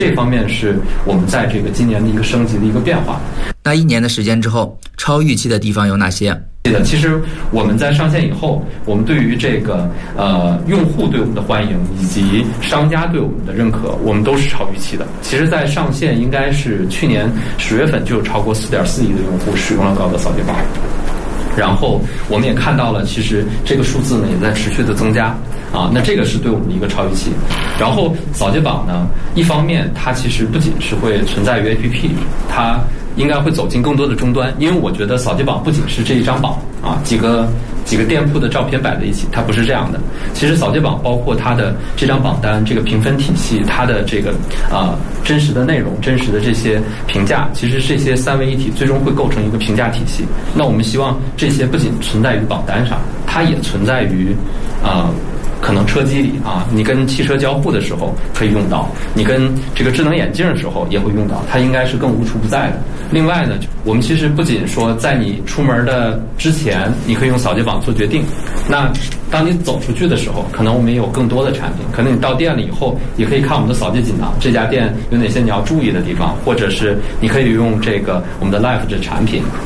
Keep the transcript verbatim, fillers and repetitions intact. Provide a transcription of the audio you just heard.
这方面是我们在这个今年的一个升级的一个变化。 那一年的时间之后，超预期的地方有哪些？ 其实我们在上线以后，我们对于这个呃用户对我们的欢迎以及商家对我们的认可，我们都是超预期的。其实在上线应该是去年十月份就有超过 四点四亿的用户使用了高德扫街宝，然后我们也看到了其实这个数字呢也在持续的增加啊，那这个是对我们的一个超预期。然后扫街宝呢，一方面它其实不仅是会存在于 A P P， 它应该会走进更多的终端，因为我觉得扫街榜不仅是这一张榜啊，几个几个店铺的照片摆在一起，它不是这样的。其实扫街榜包括它的这张榜单、这个评分体系、它的这个啊、呃、真实的内容、真实的这些评价，其实这些三位一体最终会构成一个评价体系。那我们希望这些不仅存在于榜单上，它也存在于啊。呃可能车机里啊，你跟汽车交互的时候可以用到，你跟这个智能眼镜的时候也会用到，它应该是更无处不在的。另外呢，我们其实不仅说在你出门的之前，你可以用扫街榜做决定，那当你走出去的时候，可能我们也有更多的产品，可能你到店了以后，也可以看我们的扫街锦囊，这家店有哪些你要注意的地方，或者是你可以用这个我们的 Life 这产品。